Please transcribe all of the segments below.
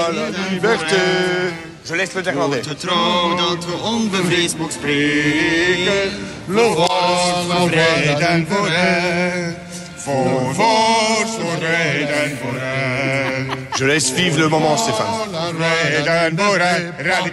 La liberté. Je laisse le néerlandais. Trouw dat we onbevreesd mogen spreken. Lof voor vrijheid en vooruit. Voor vrijheid en vooruit. Je laisse vivre le moment, Stéphane. Vrijheid en vooruit.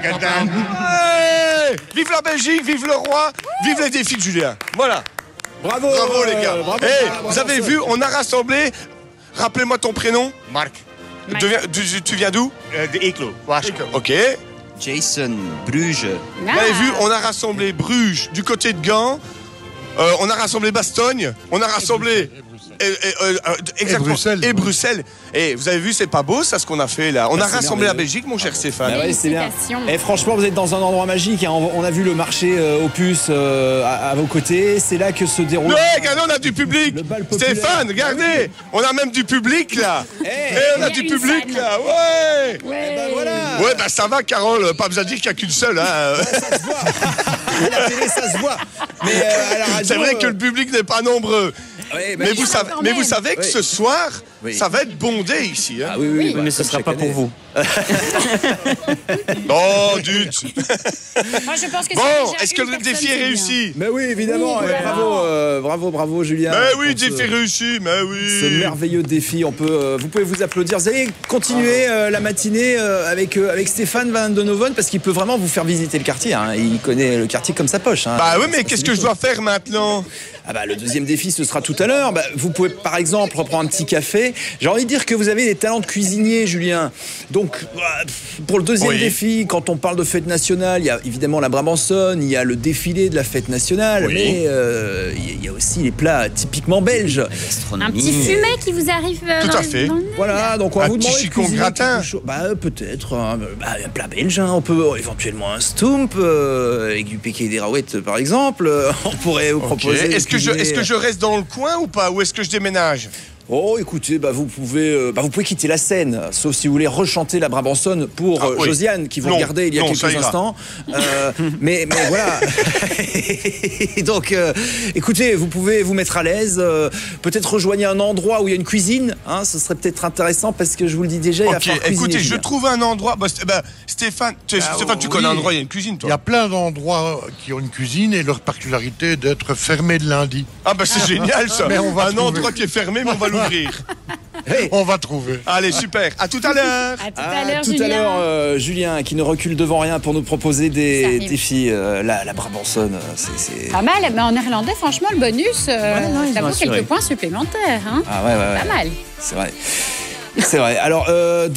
Hey, vive la Belgique, vive le roi, vive les défis de Julien. Voilà. Bravo, Bravo les gars. bravo, Hey, bravo, vous avez vu, on a rassemblé. Rappelez-moi ton prénom. Marc. Tu viens d'où? De Eeklo. Ok. Jason, Bruges. Vous avez vu, on a rassemblé Bruges du côté de Gand. On a rassemblé Bastogne. On a rassemblé. Exactement. Et Bruxelles. Et vous avez vu, c'est pas beau ça ce qu'on a fait là. On a rassemblé la Belgique, mon cher Stéphane. Ouais, c'est bien. Et franchement, vous êtes dans un endroit magique. Hein. On a vu le marché Opus à vos côtés. C'est là que se déroule. Ouais, regardez, on a du public. Stéphane, regardez, on a même du public là. On a du public là. Ouais. Ben voilà. Ouais, bah ça va, Carole. Pas besoin de dire qu'il n'y a qu'une seule. Hein. Ça se voit. À la télé, ça se voit. Mais à la radio, c'est vrai que le public n'est pas nombreux. Ouais, mais vous savez que ce soir, ça va être bondé ici. Hein. Ah oui, mais ce ne sera pas pour vous. Oh, dude. Moi, je pense que bon, est-ce que le défi est réussi? Mais oui, évidemment. Oui, Bravo, Julien. Mais oui, défi réussi, mais oui. Ce merveilleux défi, vous pouvez vous applaudir. Vous allez continuer la matinée avec Stéphane Van Donoven parce qu'il peut vraiment vous faire visiter le quartier. Hein. Il connaît le quartier comme sa poche. Hein. Bah oui, mais qu'est-ce que je dois faire maintenant? Ah bah, le deuxième défi, ce sera tout à l'heure. Bah, vous pouvez par exemple reprendre un petit café. J'ai envie de dire que vous avez des talents de cuisinier, Julien. Donc, pour le deuxième défi, quand on parle de fête nationale, il y a évidemment la Brabançonne, il y a le défilé de la fête nationale, mais il y a aussi les plats typiquement belges. Un petit fumet qui vous arrive tout à fait. Voilà, donc on va vous demander petit chicon gratin. Peut-être un plat belge. Hein. On peut éventuellement un stump avec du péqué des raouettes, par exemple. On pourrait vous proposer. Est-ce que je reste dans le coin ou pas? Ou est-ce que je déménage? Oh, écoutez, vous pouvez quitter la scène, sauf si vous voulez rechanter la Brabançonne pour Josiane, qui vous regardait il y a quelques instants. Mais voilà. Donc, écoutez, vous pouvez vous mettre à l'aise. Peut-être rejoigner un endroit où il y a une cuisine. Hein, ce serait peut-être intéressant parce que je vous le dis déjà, il va falloir cuisiner. Écoutez, je trouve un endroit. Stéphane, tu connais un endroit, il y a une cuisine, toi? Il y a plein d'endroits qui ont une cuisine et leur particularité d'être fermés le lundi. Ah c'est génial ça. Mais on va un endroit qui est fermé, mais on va l'ouvrir. Hey. On va trouver. Allez, super. À tout à l'heure. À tout à l'heure, Julien, qui ne recule devant rien pour nous proposer des défis. La Brabançonne, c'est pas mal. Mais en néerlandais, franchement, le bonus, ça vaut quelques points supplémentaires. Hein. Ah ouais. Pas mal. C'est vrai. C'est vrai. Alors,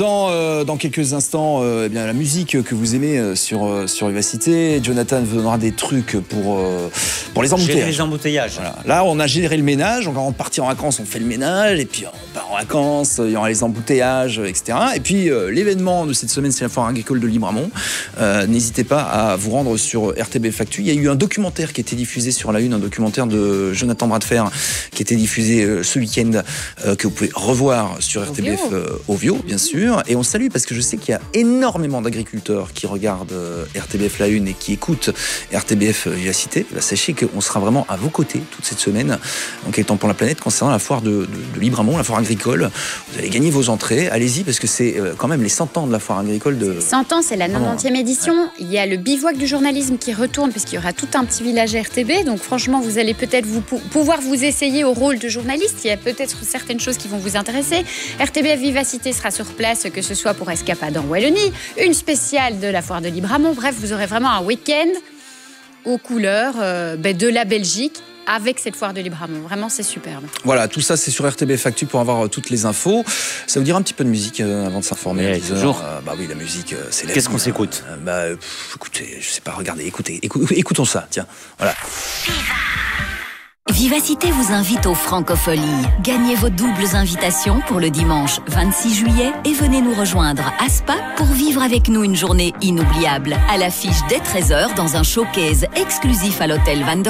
dans quelques instants, la musique que vous aimez sur Vivacité, Jonathan vous donnera des trucs pour les embouteillages. Gérer les embouteillages. Voilà. Là, on a géré le ménage. Donc, on partir en vacances, on fait le ménage. Et puis, on part en vacances, il y aura les embouteillages, etc. Et puis, l'événement de cette semaine, c'est la foire agricole de Libramont. N'hésitez pas à vous rendre sur RTB Factu. Il y a eu un documentaire qui a été diffusé sur la Une, un documentaire de Jonathan Bradfer qui a été diffusé ce week-end, que vous pouvez revoir sur RTBF. Ovio, bien sûr, et on salue parce que je sais qu'il y a énormément d'agriculteurs qui regardent RTBF La Une et qui écoutent RTBF Vivacité. Sachez qu'on sera vraiment à vos côtés toute cette semaine, donc Temps pour la planète, concernant la foire de Libramont, la foire agricole. Vous allez gagner vos entrées, allez-y, parce que c'est quand même les 100 ans de la foire agricole. 100 ans, c'est la 90e édition. Il y a le bivouac du journalisme qui retourne, puisqu'il y aura tout un petit village RTB, donc franchement, vous allez peut-être pouvoir vous essayer au rôle de journaliste. Il y a peut-être certaines choses qui vont vous intéresser. RTBF Vivacité sera sur place, que ce soit pour Escapade en Wallonie, une spéciale de la foire de Libramont. Bref, vous aurez vraiment un week-end aux couleurs de la Belgique avec cette foire de Libramont. Vraiment, c'est superbe. Voilà, tout ça, c'est sur RTB Factu pour avoir toutes les infos. Ça vous dira un petit peu de musique avant de s'informer. Toujours. Oui, la musique, c'est la Qu'est-ce qu'on s'écoute? Écoutez, je sais pas, regardez, écoutons ça, tiens, voilà. Vivacité vous invite aux Francopholies. Gagnez vos doubles invitations pour le dimanche 26 juillet et venez nous rejoindre à Spa pour vivre avec nous une journée inoubliable. À l'affiche dès 13h dans un showcase exclusif à l'hôtel Van